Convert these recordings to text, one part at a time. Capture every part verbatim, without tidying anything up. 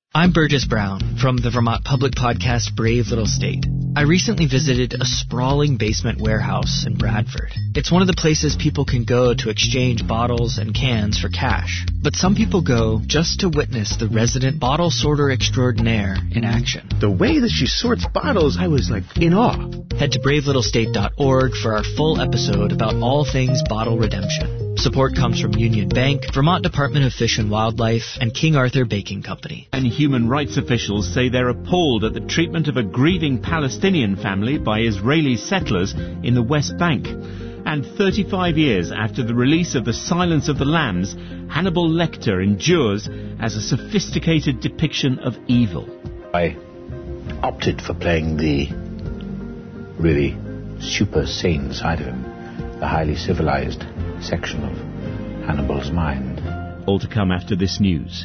I'm Burgess Brown from the Vermont public podcast Brave Little State. I recently visited a sprawling basement warehouse in Bradford. It's one of the places people can go to exchange bottles and cans for cash. But some people go just to witness the resident bottle sorter extraordinaire in action. The way that she sorts bottles, I was like in awe. Head to brave little state dot org for our full episode about all things bottle redemption. Support comes from Union Bank, Vermont Department of Fish and Wildlife, and King Arthur Baking Company. And human rights officials say they're appalled at the treatment of a grieving Palestinian family by Israeli settlers in the West Bank. And thirty-five years after the release of The Silence of the Lambs, Hannibal Lecter endures as a sophisticated depiction of evil. I opted for playing the really super sane side of him, the highly civilized section of Hannibal's mind. All to come after this news.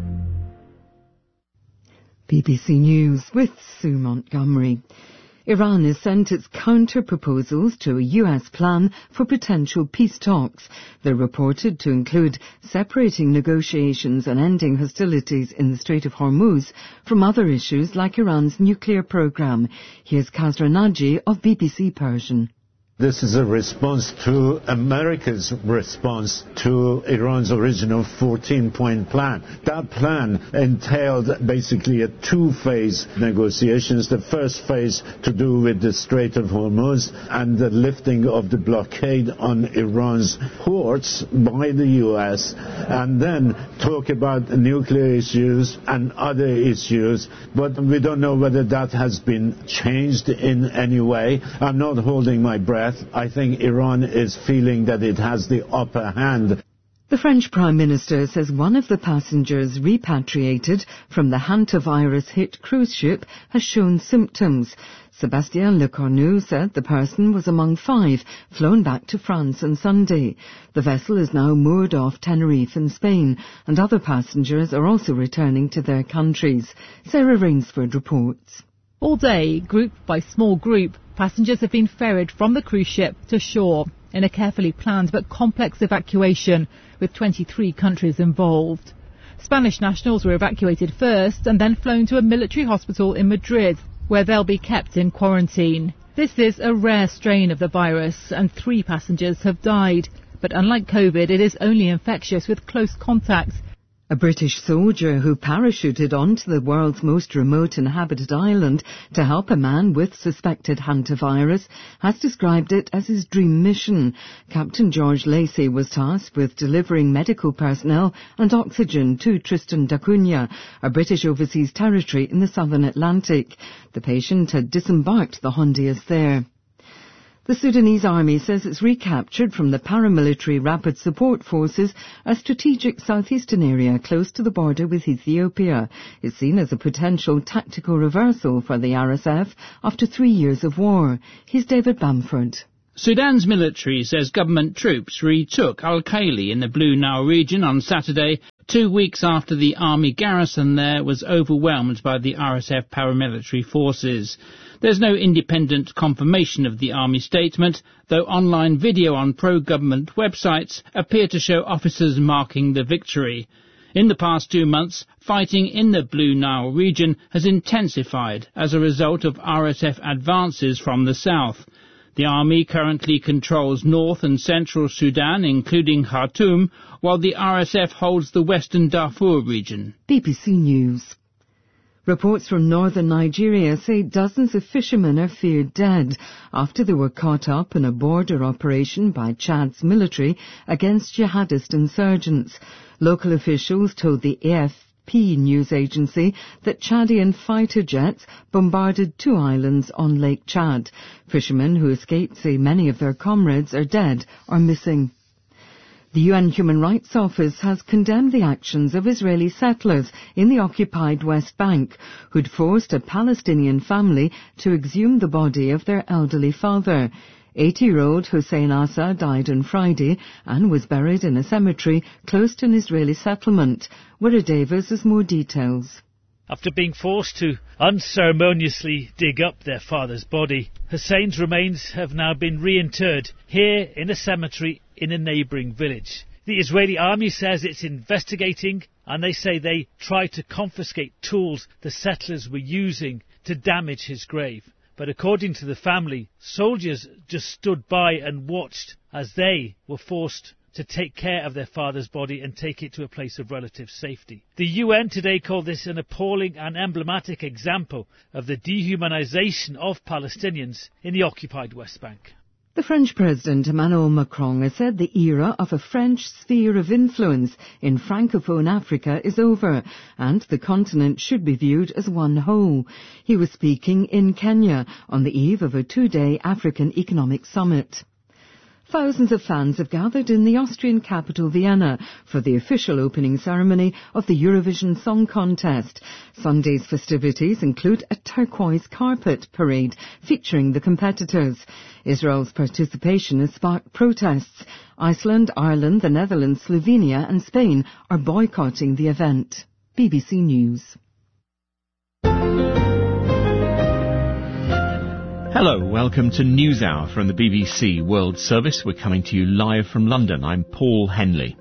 B B C News with Sue Montgomery. Iran has sent its counter-proposals to a U S plan for potential peace talks. They're reported to include separating negotiations and ending hostilities in the Strait of Hormuz from other issues like Iran's nuclear program. Here's Kazra Naji of B B C Persian. This is a response to America's response to Iran's original fourteen-point plan. That plan entailed basically a two-phase negotiations. The first phase to do with the Strait of Hormuz and the lifting of the blockade on Iran's ports by the U S, and then talk about nuclear issues and other issues. But we don't know whether that has been changed in any way. I'm not holding my breath. I think Iran is feeling that it has the upper hand. The French Prime Minister says one of the passengers repatriated from the hantavirus-hit cruise ship has shown symptoms. Sébastien Lecornu said the person was among five flown back to France on Sunday. The vessel is now moored off Tenerife in Spain, and other passengers are also returning to their countries. Sarah Rainsford reports. All day, group by small group, passengers have been ferried from the cruise ship to shore in a carefully planned but complex evacuation with twenty-three countries involved. Spanish nationals were evacuated first and then flown to a military hospital in Madrid, where they'll be kept in quarantine. This is a rare strain of the virus and three passengers have died. But unlike COVID, it is only infectious with close contacts. A British soldier who parachuted onto the world's most remote inhabited island to help a man with suspected hantavirus has described it as his dream mission. Captain George Lacey was tasked with delivering medical personnel and oxygen to Tristan da Cunha, a British overseas territory in the southern Atlantic. The patient had disembarked the Hondias there. The Sudanese army says it's recaptured from the paramilitary Rapid Support Forces a strategic southeastern area close to the border with Ethiopia. It's seen as a potential tactical reversal for the R S F after three years of war. Here's David Bamford. Sudan's military says government troops retook Al-Khaili in the Blue Nile region on Saturday, two weeks after the army garrison there was overwhelmed by the R S F paramilitary forces. There's no independent confirmation of the army statement, though online video on pro-government websites appear to show officers marking the victory. In the past two months, fighting in the Blue Nile region has intensified as a result of R S F advances from the south. The army currently controls north and central Sudan, including Khartoum, while the R S F holds the western Darfur region. B B C News. Reports from northern Nigeria say dozens of fishermen are feared dead after they were caught up in a border operation by Chad's military against jihadist insurgents. Local officials told the A F P news agency that Chadian fighter jets bombarded two islands on Lake Chad. Fishermen who escaped say many of their comrades are dead or missing. The U N Human Rights Office has condemned the actions of Israeli settlers in the occupied West Bank, who'd forced a Palestinian family to exhume the body of their elderly father. eighty-year-old Hussein Asa died on Friday and was buried in a cemetery close to an Israeli settlement. Wira Davis has more details. After being forced to unceremoniously dig up their father's body, Hussein's remains have now been reinterred here in a cemetery in a neighbouring village. The Israeli army says it's investigating, and they say they tried to confiscate tools the settlers were using to damage his grave. But according to the family, soldiers just stood by and watched as they were forced to take care of their father's body and take it to a place of relative safety. The U N today called this an appalling and emblematic example of the dehumanization of Palestinians in the occupied West Bank. The French President Emmanuel Macron has said the era of a French sphere of influence in Francophone Africa is over, and the continent should be viewed as one whole. He was speaking in Kenya on the eve of a two-day African Economic Summit. Thousands of fans have gathered in the Austrian capital Vienna for the official opening ceremony of the Eurovision Song Contest. Sunday's festivities include a turquoise carpet parade featuring the competitors. Israel's participation has sparked protests. Iceland, Ireland, the Netherlands, Slovenia and Spain are boycotting the event. B B C News. Hello, welcome to NewsHour from the B B C World Service. We're coming to you live from London. I'm Paul Henley.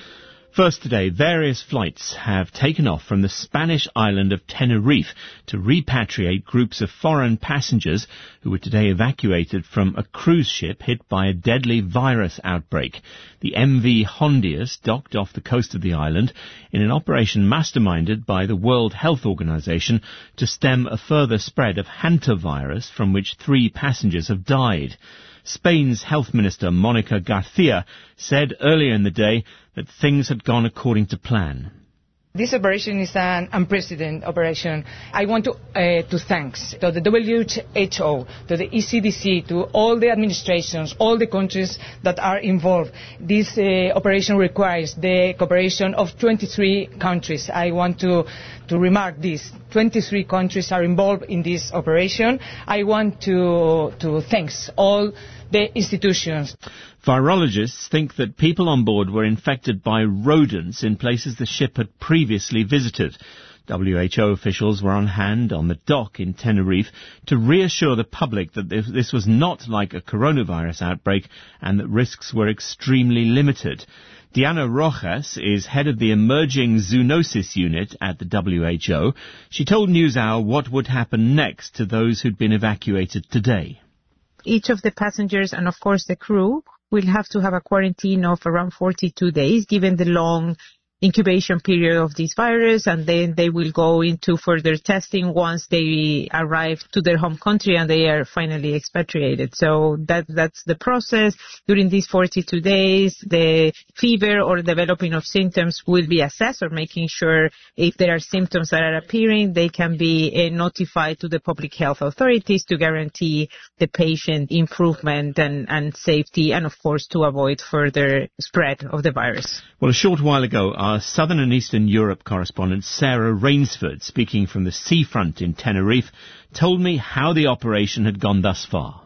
First today, various flights have taken off from the Spanish island of Tenerife to repatriate groups of foreign passengers who were today evacuated from a cruise ship hit by a deadly virus outbreak. The M V Hondius docked off the coast of the island in an operation masterminded by the World Health Organization to stem a further spread of hantavirus from which three passengers have died. Spain's Health Minister Monica Garcia said earlier in the day that things had gone according to plan. This operation is an unprecedented operation. I want to, uh, to thank to the W H O, to the E C D C, to all the administrations, all the countries that are involved. This uh, operation requires the cooperation of twenty-three countries. I want to, to remark this. twenty-three countries are involved in this operation. I want to, to thank all the institutions. Virologists think that people on board were infected by rodents in places the ship had previously visited. W H O officials were on hand on the dock in Tenerife to reassure the public that this was not like a coronavirus outbreak and that risks were extremely limited. Diana Rojas is head of the Emerging Zoonosis Unit at the W H O. She told NewsHour what would happen next to those who'd been evacuated today. Each of the passengers and, of course, the crew will have to have a quarantine of around forty-two days, given the long incubation period of this virus, and then they will go into further testing once they arrive to their home country and they are finally expatriated. So that that's the process. During these forty-two days, the fever or developing of symptoms will be assessed, or making sure if there are symptoms that are appearing, they can be uh, notified to the public health authorities to guarantee the patient improvement and, and safety, and of course to avoid further spread of the virus. Well, a short while ago, our Southern and Eastern Europe correspondent Sarah Rainsford, speaking from the seafront in Tenerife, told me how the operation had gone thus far.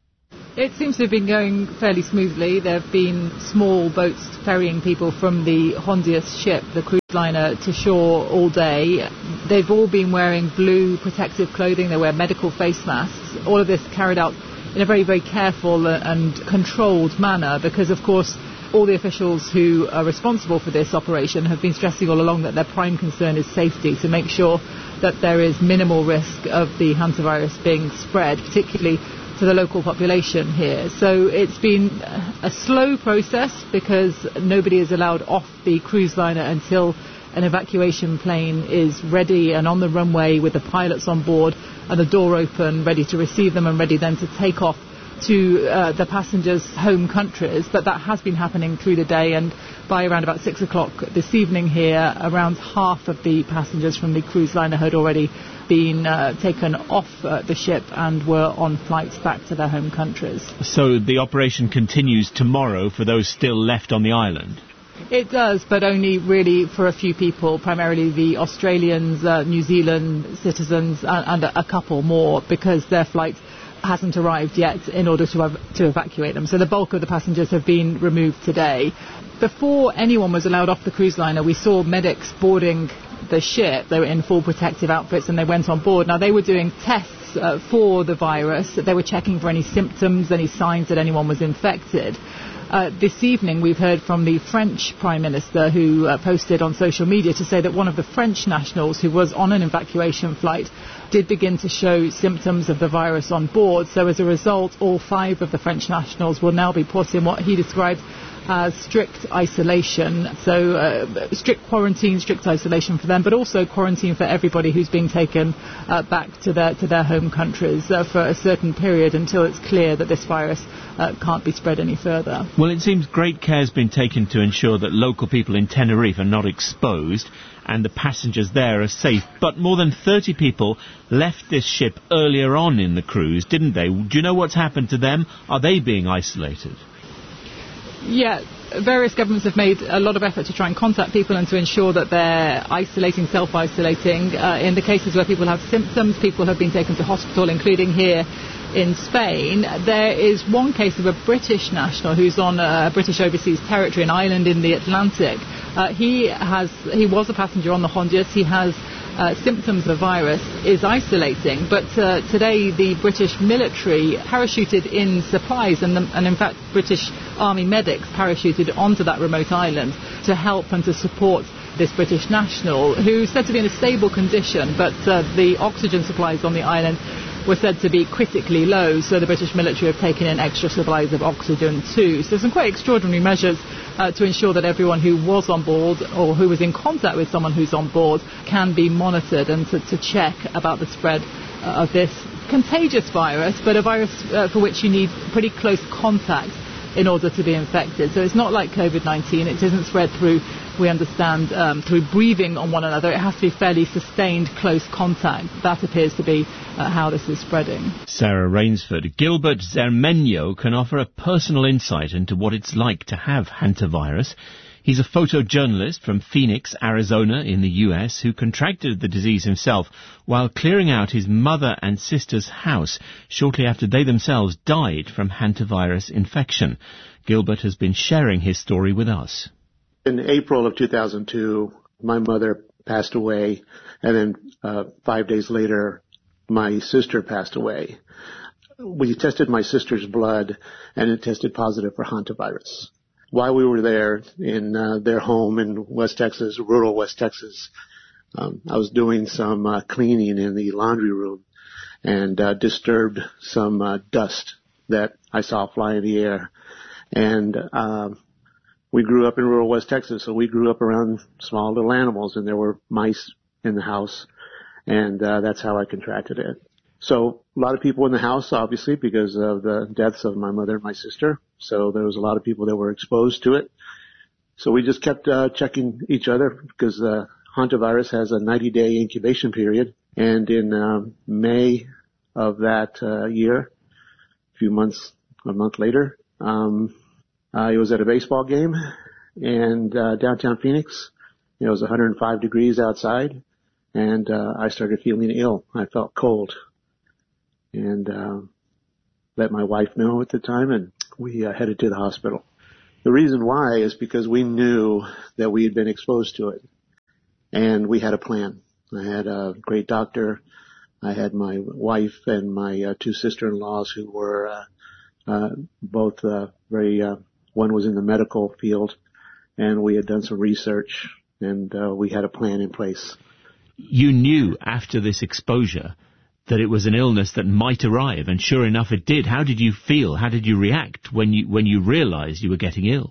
It seems to have been going fairly smoothly. There have been small boats ferrying people from the Hondius ship, the cruise liner, to shore all day. They've all been wearing blue protective clothing. They wear medical face masks. All of this carried out in a very, very careful and controlled manner because, of course, all the officials who are responsible for this operation have been stressing all along that their prime concern is safety, to make sure that there is minimal risk of the hantavirus being spread, particularly to the local population here. So it's been a slow process because nobody is allowed off the cruise liner until an evacuation plane is ready and on the runway with the pilots on board and the door open, ready to receive them and ready then to take off to uh, the passengers' home countries. But that has been happening through the day, and by around about six o'clock this evening here, around half of the passengers from the cruise liner had already been uh, taken off uh, the ship and were on flights back to their home countries. So the operation continues tomorrow for those still left on the island? It does, but only really for a few people, primarily the Australians, uh, New Zealand citizens, and, and a couple more, because their flight hasn't arrived yet in order to ev- to evacuate them. So the bulk of the passengers have been removed today. Before anyone was allowed off the cruise liner, we saw medics boarding the ship. They were in full protective outfits and they went on board. Now, they were doing tests uh, for the virus. They were checking for any symptoms, any signs that anyone was infected. Uh, this evening we've heard from the French Prime Minister, who uh, posted on social media to say that one of the French nationals who was on an evacuation flight did begin to show symptoms of the virus on board. So as a result, all five of the French nationals will now be put in what he described as strict isolation, so uh, strict quarantine, strict isolation for them, but also quarantine for everybody who's being taken uh, back to their to their home countries uh, for a certain period until it's clear that this virus uh, can't be spread any further. Well, it seems great care has been taken to ensure that local people in Tenerife are not exposed and the passengers there are safe. But more than thirty people left this ship earlier on in the cruise, didn't they? Do you know what's happened to them? Are they being isolated? Yeah, various governments have made a lot of effort to try and contact people and to ensure that they're isolating, self-isolating. Uh, in the cases where people have symptoms, people have been taken to hospital, including here in Spain. There is one case of a British national who's on a British overseas territory, an island in the Atlantic. Uh, he has, he was a passenger on the Honduras. He has Uh, symptoms of the virus, is isolating, but uh, today the British military parachuted in supplies, and, the, and in fact British Army medics parachuted onto that remote island to help and to support this British national, who's said to be in a stable condition, but uh, the oxygen supplies on the island were said to be critically low, so the British military have taken in extra supplies of oxygen too. So some quite extraordinary measures uh, to ensure that everyone who was on board or who was in contact with someone who's on board can be monitored and to, to check about the spread uh, of this contagious virus, but a virus uh, for which you need pretty close contact in order to be infected. So it's not like COVID nineteen. It isn't spread through, we understand, um, through breathing on one another. It has to be fairly sustained close contact. That appears to be uh, how this is spreading. Sarah Rainsford. Gilbert Zermenyo can offer a personal insight into what it's like to have hantavirus. He's a photojournalist from Phoenix, Arizona in the U S who contracted the disease himself while clearing out his mother and sister's house shortly after they themselves died from hantavirus infection. Gilbert has been sharing his story with us. In April of two thousand two, my mother passed away, and then uh, five days later, my sister passed away. We tested my sister's blood, and it tested positive for hantavirus. While we were there in uh, their home in West Texas, rural West Texas, um, I was doing some uh, cleaning in the laundry room and uh, disturbed some uh, dust that I saw fly in the air. And uh, we grew up in rural West Texas, so we grew up around small little animals, and there were mice in the house, and uh, that's how I contracted it. So a lot of people in the house, obviously, because of the deaths of my mother and my sister. So there was a lot of people that were exposed to it. So we just kept uh, checking each other because uh, hantavirus has a ninety-day incubation period. And in uh, May of that uh, year, a few months, a month later, um, I was at a baseball game and uh, downtown Phoenix. It was one hundred five degrees outside, and uh, I started feeling ill. I felt cold. And uh, let my wife know at the time, and we uh, headed to the hospital. The reason why is because we knew that we had been exposed to it, and we had a plan. I had a great doctor. I had my wife and my uh, two sister-in-laws who were uh, uh, both uh, very, uh, one was in the medical field, and we had done some research, and uh, we had a plan in place. You knew after this exposure that it was an illness that might arrive, and sure enough it did. How did you feel? How did you react when you when you realized you were getting ill?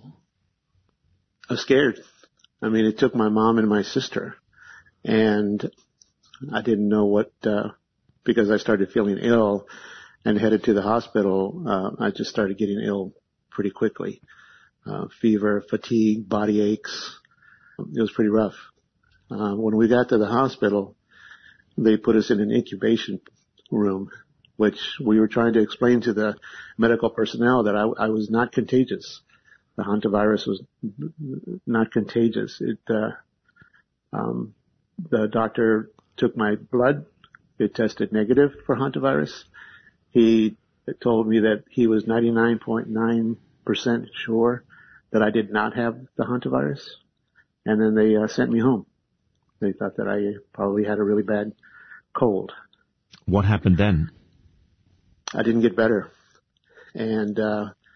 I was scared. I mean, it took my mom and my sister, and I didn't know what, uh, because I started feeling ill and headed to the hospital, uh, I just started getting ill pretty quickly. Uh, fever, fatigue, body aches. It was pretty rough. Uh, when we got to the hospital, they put us in an incubation room, which we were trying to explain to the medical personnel that I, I was not contagious. The hantavirus was not contagious. It, uh, um, the doctor took my blood. It tested negative for hantavirus. He told me that he was ninety-nine point nine percent sure that I did not have the hantavirus. And then they uh, sent me home. They thought that I probably had a really bad cold. What happened then? I didn't get better. And uh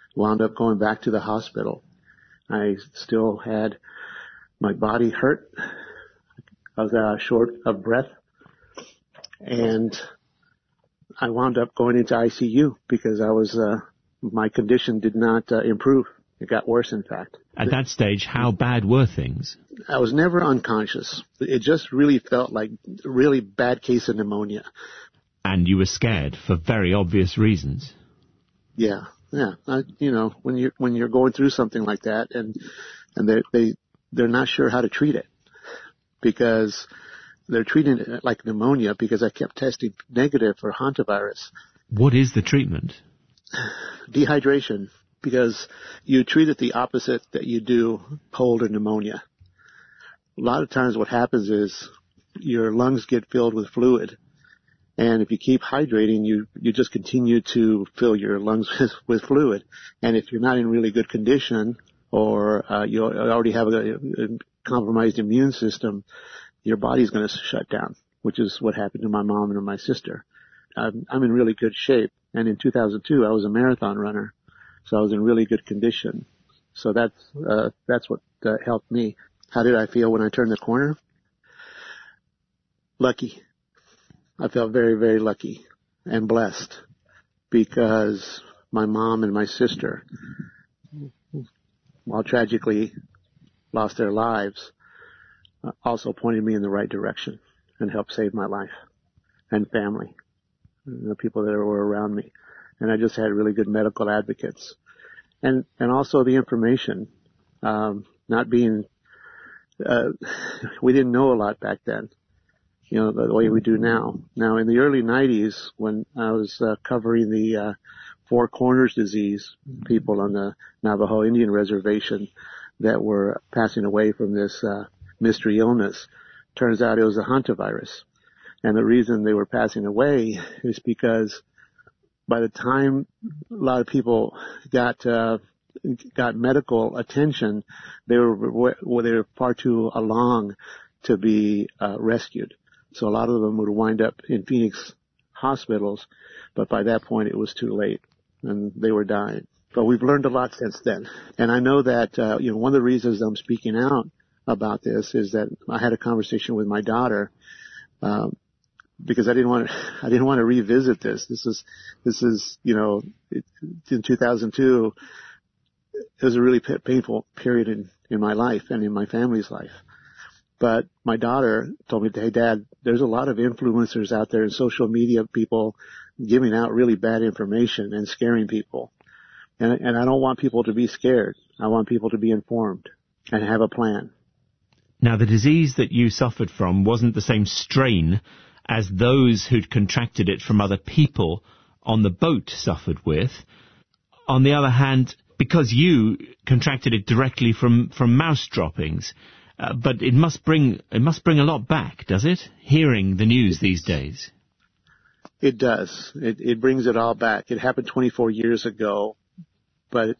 wound up going back to the hospital. I still had, my body hurt. I was uh, short of breath. And I wound up going into I C U because I was, uh, my condition did not uh, improve. It got worse, in fact. At that stage, how bad were things? I was never unconscious. It just really felt like a really bad case of pneumonia. And you were scared for very obvious reasons. Yeah, yeah. I, you know, when you're when you're going through something like that, and and they they they're not sure how to treat it because they're treating it like pneumonia because I kept testing negative for hantavirus. What is the treatment? Dehydration, because you treat it the opposite that you do cold or pneumonia. A lot of times what happens is your lungs get filled with fluid. And if you keep hydrating, you, you just continue to fill your lungs with, with fluid. And if you're not in really good condition or uh, you already have a, a compromised immune system, your body's going to shut down, which is what happened to my mom and my sister. I'm, I'm in really good shape. And in two thousand two, I was a marathon runner. So I was in really good condition. So that's, uh, that's what uh, helped me. How did I feel when I turned the corner? Lucky. I felt very, very lucky and blessed because my mom and my sister, while tragically lost their lives, uh, also pointed me in the right direction and helped save my life and family, the people that were around me. And I just had really good medical advocates. And, and also the information, um, not being, uh, we didn't know a lot back then, you know, the way we do now. Now, in the early nineties, when I was uh, covering the uh, Four Corners disease, people on the Navajo Indian Reservation that were passing away from this uh, mystery illness, turns out it was a hantavirus. And the reason they were passing away is because by the time a lot of people got uh, got medical attention, they were they were far too along to be uh, rescued. So a lot of them would wind up in Phoenix hospitals, but by that point it was too late, and they were dying. But we've learned a lot since then, and I know that uh, you know one of the reasons I'm speaking out about this is that I had a conversation with my daughter. Um, Because I didn't want to, I didn't want to revisit this. This is, this is, you know, it, in two thousand two, it was a really p- painful period in, in my life and in my family's life. But my daughter told me, hey, Dad, there's a lot of influencers out there and social media people giving out really bad information and scaring people. And, and I don't want people to be scared. I want people to be informed and have a plan. Now, the disease that you suffered from wasn't the same strain as those who'd contracted it from other people on the boat suffered with. On the other hand, because you contracted it directly from, from mouse droppings, uh, but it must bring it must bring a lot back, does it? Hearing the news these days. It does. It, it brings it all back. It happened twenty-four years ago, but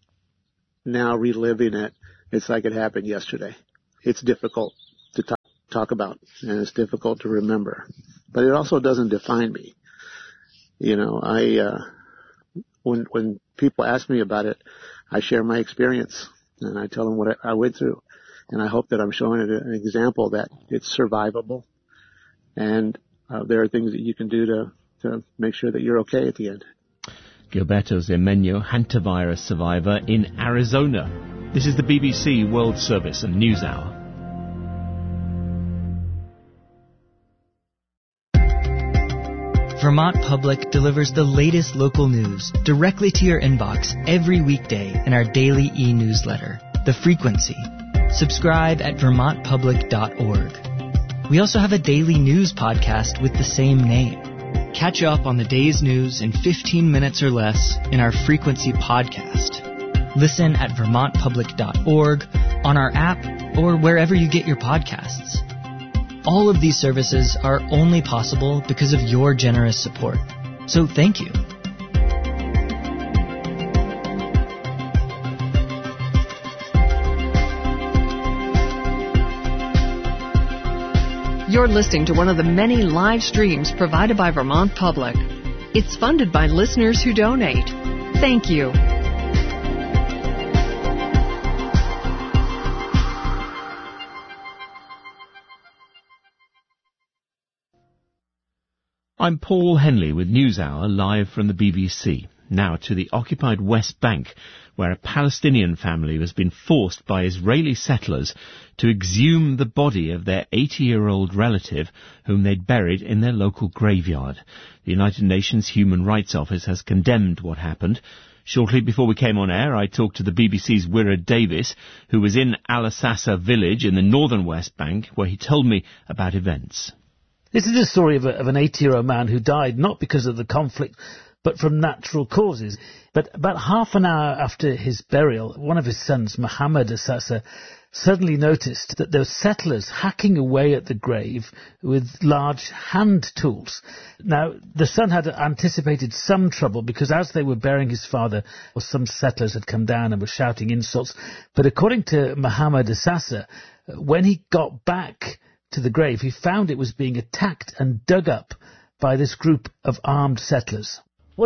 now reliving it, it's like it happened yesterday. It's difficult to talk. talk about, and it's difficult to remember, but it also doesn't define me. You know, I, uh, when, when people ask me about it, I share my experience and I tell them what I, I went through, and I hope that I'm showing it an example that it's survivable, and uh, there are things that you can do to, to make sure that you're okay at the end. Gilberto Zemenyo, hantavirus survivor in Arizona. This is the B B C World Service and News Hour. Vermont Public delivers the latest local news directly to your inbox every weekday in our daily e-newsletter, The Frequency. Subscribe at vermont public dot org. We also have a daily news podcast with the same name. Catch up on the day's news in fifteen minutes or less in our Frequency podcast. Listen at vermont public dot org, on our app, or wherever you get your podcasts. All of these services are only possible because of your generous support. So thank you. You're listening to one of the many live streams provided by Vermont Public. It's funded by listeners who donate. Thank you. I'm Paul Henley with NewsHour, live from the B B C. Now to the occupied West Bank, where a Palestinian family has been forced by Israeli settlers to exhume the body of their eighty-year-old relative whom they'd buried in their local graveyard. The United Nations Human Rights Office has condemned what happened. Shortly before we came on air, I talked to the B B C's Wirra Davis, who was in Al-Assasa village in the northern West Bank, where he told me about events. This is the story of, a, of an eighty-year-old man who died not because of the conflict, but from natural causes. But about half an hour after his burial, one of his sons, Mohammed Assasa, suddenly noticed that there were settlers hacking away at the grave with large hand tools. Now, the son had anticipated some trouble because as they were burying his father, well, some settlers had come down and were shouting insults. But according to Mohammed Assasa, when he got back to the grave, he found it was being attacked and dug up by this group of armed settlers. We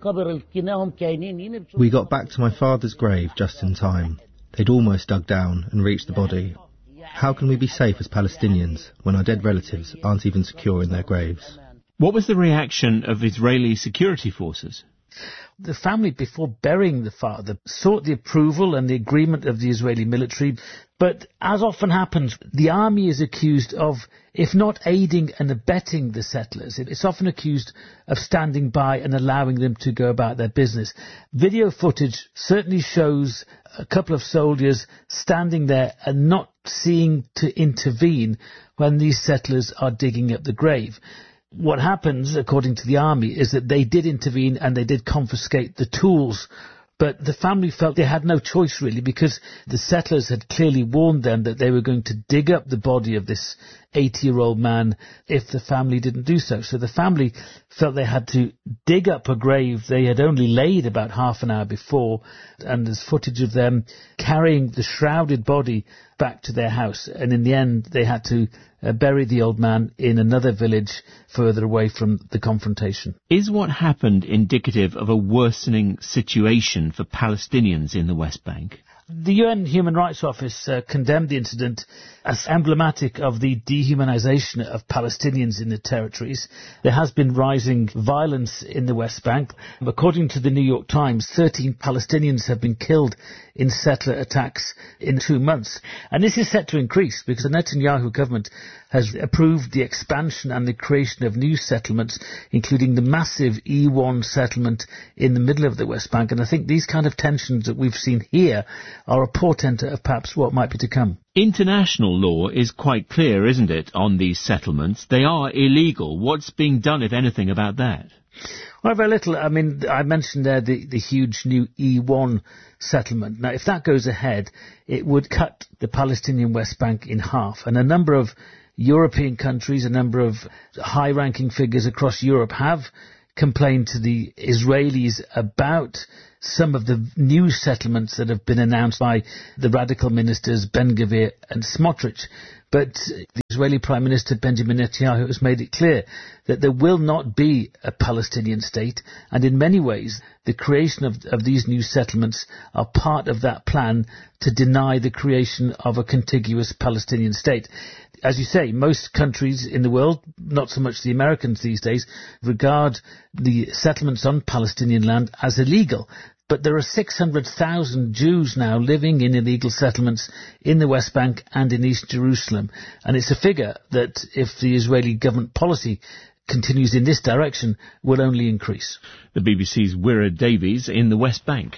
got back to my father's grave just in time. They'd almost dug down and reached the body. How can we be safe as Palestinians when our dead relatives aren't even secure in their graves? What was the reaction of Israeli security forces? The family, before burying the father, sought the approval and the agreement of the Israeli military. But as often happens, the army is accused of, if not aiding and abetting the settlers, it's often accused of standing by and allowing them to go about their business. Video footage certainly shows a couple of soldiers standing there and not seeing to intervene when these settlers are digging up the grave. What happens, according to the army, is that they did intervene and they did confiscate the tools. But the family felt they had no choice, really, because the settlers had clearly warned them that they were going to dig up the body of this eighty-year-old man if the family didn't do so. So the family felt they had to dig up a grave they had only laid about half an hour before, and there's footage of them carrying the shrouded body back to their house. And in the end, they had to uh, bury the old man in another village further away from the confrontation. Is what happened indicative of a worsening situation for Palestinians in the West Bank? The U N Human Rights Office uh, condemned the incident as emblematic of the dehumanization of Palestinians in the territories. There has been rising violence in the West Bank. According to the New York Times, thirteen Palestinians have been killed in settler attacks in two months. And this is set to increase because the Netanyahu government has approved the expansion and the creation of new settlements, including the massive E one settlement in the middle of the West Bank. And I think these kind of tensions that we've seen here are a portent of perhaps what might be to come. International law is quite clear, isn't it, on these settlements? They are illegal. What's being done, if anything, about that? Well, very little. I mean, I mentioned there the, the huge new E one settlement. Now, if that goes ahead, it would cut the Palestinian West Bank in half. And a number of European countries, a number of high-ranking figures across Europe have complained to the Israelis about some of the new settlements that have been announced by the radical ministers Ben-Gvir and Smotrich. But the Israeli Prime Minister Benjamin Netanyahu has made it clear that there will not be a Palestinian state, and in many ways the creation of, of these new settlements are part of that plan to deny the creation of a contiguous Palestinian state. As you say, most countries in the world, not so much the Americans these days, regard the settlements on Palestinian land as illegal. But there are six hundred thousand Jews now living in illegal settlements in the West Bank and in East Jerusalem. And it's a figure that, if the Israeli government policy continues in this direction, will only increase. The B B C's Wirra Davies in the West Bank.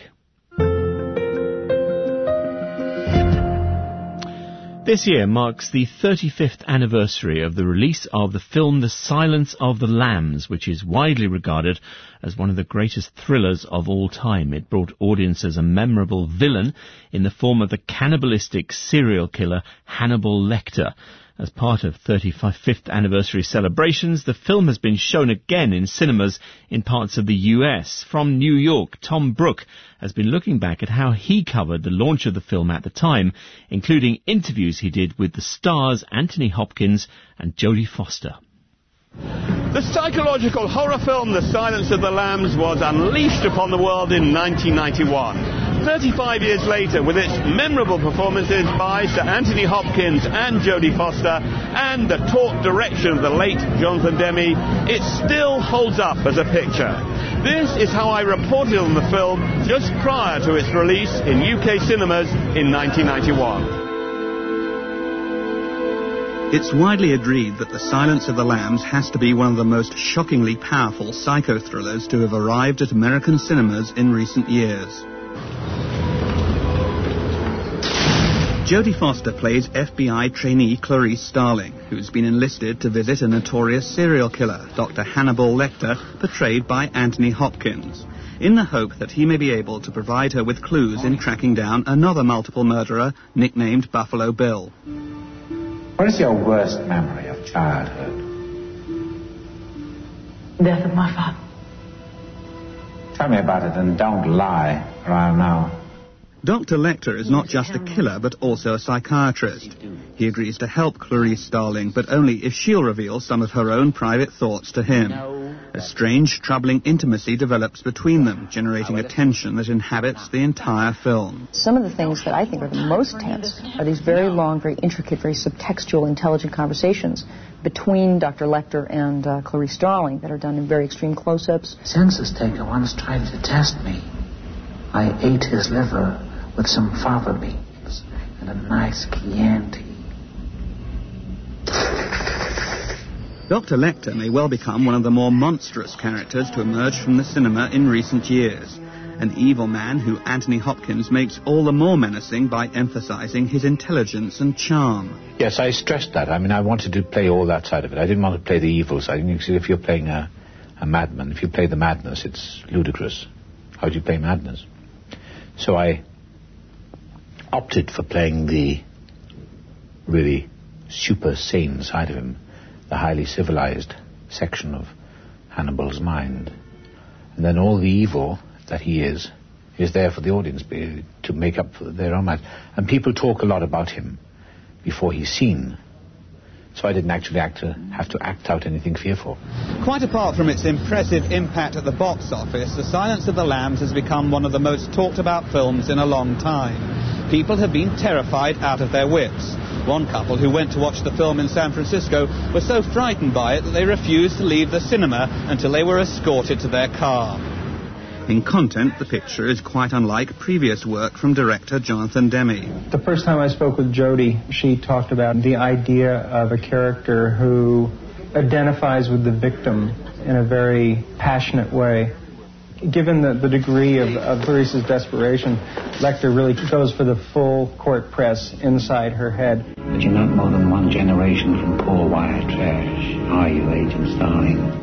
This year marks the thirty-fifth anniversary of the release of the film The Silence of the Lambs, which is widely regarded as one of the greatest thrillers of all time. It brought audiences a memorable villain in the form of the cannibalistic serial killer Hannibal Lecter. As part of thirty-fifth anniversary celebrations, the film has been shown again in cinemas in parts of the U S. From New York, Tom Brooke has been looking back at how he covered the launch of the film at the time, including interviews he did with the stars Anthony Hopkins and Jodie Foster. The psychological horror film The Silence of the Lambs was unleashed upon the world in nineteen ninety-one. thirty-five years later, with its memorable performances by Sir Anthony Hopkins and Jodie Foster, and the taut direction of the late Jonathan Demme, it still holds up as a picture. This is how I reported on the film just prior to its release in U K cinemas in nineteen ninety-one. It's widely agreed that The Silence of the Lambs has to be one of the most shockingly powerful psycho-thrillers to have arrived at American cinemas in recent years. Jodie Foster plays F B I trainee Clarice Starling, who's been enlisted to visit a notorious serial killer, Doctor Hannibal Lecter, portrayed by Anthony Hopkins, in the hope that he may be able to provide her with clues in tracking down another multiple murderer nicknamed Buffalo Bill. What is your worst memory of childhood? Death of my father. Tell me about it and don't lie, or I'll know. Doctor Lecter is not just a killer, but also a psychiatrist. He agrees to help Clarice Starling, but only if she'll reveal some of her own private thoughts to him. A strange, troubling intimacy develops between them, generating a tension that inhabits the entire film. Some of the things that I think are the most tense are these very long, very intricate, very subtextual, intelligent conversations between Doctor Lecter and uh, Clarice Starling that are done in very extreme close-ups. Census taker once tried to test me. I ate his liver with some fava beans and a nice Chianti. Doctor Lecter may well become one of the more monstrous characters to emerge from the cinema in recent years. An evil man who Anthony Hopkins makes all the more menacing by emphasizing his intelligence and charm. Yes, I stressed that. I mean, I wanted to play all that side of it. I didn't want to play the evil side. You see, if you're playing a, a madman, if you play the madness, it's ludicrous. How do you play madness? So I opted for playing the really super sane side of him, the highly civilized section of Hannibal's mind. And then all the evil that he is, is there for the audience to make up for their own minds. And people talk a lot about him before he's seen. So I didn't actually act to, have to act out anything fearful. Quite apart from its impressive impact at the box office, The Silence of the Lambs has become one of the most talked about films in a long time. People have been terrified out of their wits. One couple who went to watch the film in San Francisco were so frightened by it that they refused to leave the cinema until they were escorted to their car. In content, the picture is quite unlike previous work from director Jonathan Demme. The first time I spoke with Jodie, she talked about the idea of a character who identifies with the victim in a very passionate way. Given the, the degree of, of Clarice's desperation, Lecter really goes for the full court press inside her head. But you're not more than one generation from poor wire trash, are you, Agent Starling?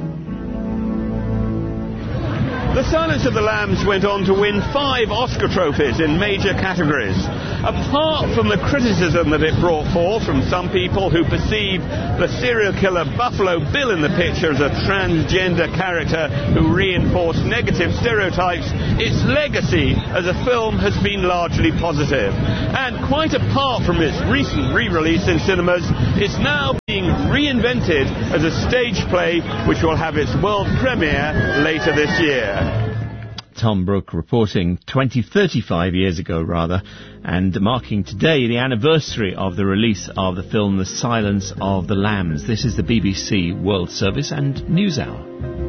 The Silence of the Lambs went on to win five Oscar trophies in major categories. Apart from the criticism that it brought forth from some people who perceive the serial killer Buffalo Bill in the picture as a transgender character who reinforced negative stereotypes, its legacy as a film has been largely positive. And quite apart from its recent re-release in cinemas, it's now being reinvented as a stage play which will have its world premiere later this year. Tom Brooke reporting twenty, thirty-five years ago, rather, and marking today the anniversary of the release of the film The Silence of the Lambs. This is the B B C World Service and News Hour.